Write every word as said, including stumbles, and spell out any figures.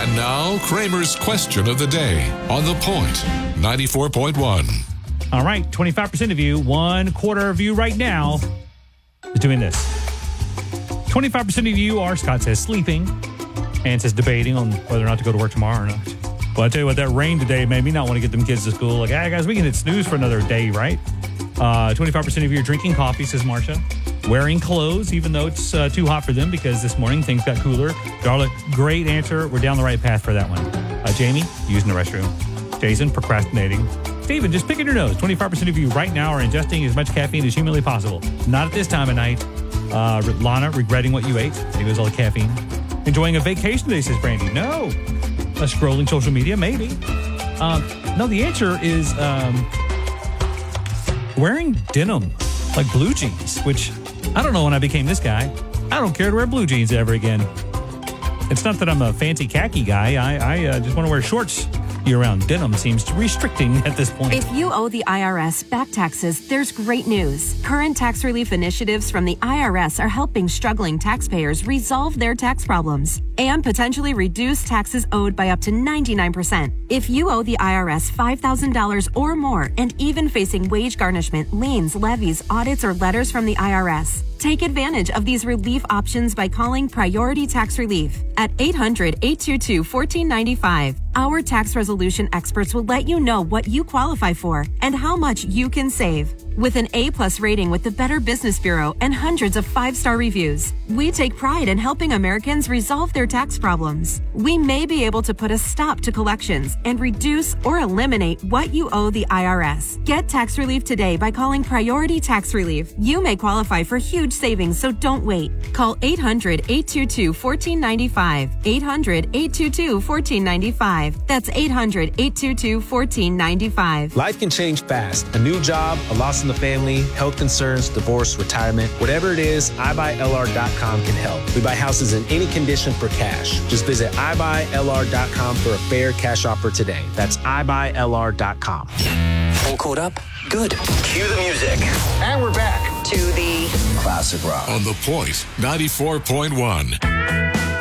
And now, Kramer's question of the day on The Point, ninety-four point one. All right, twenty-five percent of you, one quarter of you right now is doing this. twenty-five percent of you are, Scott says, sleeping. And says debating on whether or not to go to work tomorrow or not. Well, I tell you what, that rain today made me not want to get them kids to school. Like, hey, guys, we can hit snooze for another day, right? Uh, twenty-five percent of you are drinking coffee, says Marcia. Wearing clothes, even though it's uh, too hot for them because this morning things got cooler. Darla, great answer. We're down the right path for that one. Uh, Jamie, using the restroom. Jason, procrastinating. Steven, just picking your nose. twenty-five percent of you right now are ingesting as much caffeine as humanly possible. Not at this time of night. Uh, Lana, regretting what you ate. Maybe it was all the caffeine. Enjoying a vacation today, says Brandy. No. Uh, scrolling social media, maybe. Um, no, the answer is um, wearing denim, like blue jeans, which I don't know when I became this guy. I don't care to wear blue jeans ever again. It's not that I'm a fancy khaki guy. I, I uh, just want to wear shorts year-round. Denim seems restricting at this point. If you owe the I R S back taxes, there's great news. Current tax relief initiatives from the I R S are helping struggling taxpayers resolve their tax problems and potentially reduce taxes owed by up to ninety-nine percent. If you owe the I R S five thousand dollars or more and even facing wage garnishment, liens, levies, audits, or letters from the I R S, take advantage of these relief options by calling Priority Tax Relief at eight hundred, eight two two, one four nine five. Our tax resolution experts will let you know what you qualify for and how much you can save. With an A-plus rating with the Better Business Bureau and hundreds of five-star reviews, we take pride in helping Americans resolve their tax problems. We may be able to put a stop to collections and reduce or eliminate what you owe the I R S. Get tax relief today by calling Priority Tax Relief. You may qualify for huge savings, so don't wait. Call eight hundred, eight two two, one four nine five. eight hundred, eight two two, one four nine five. That's eight hundred, eight two two, one four nine five. Life can change fast. A new job, a loss in the family, health concerns, divorce, retirement. Whatever it is, i buy L R dot com can help. We buy houses in any condition for cash. Just visit i buy L R dot com for a fair cash offer today. That's i buy L R dot com. All caught up? Good. Cue the music. And we're back to the Classic Rock on The Point, ninety-four point one.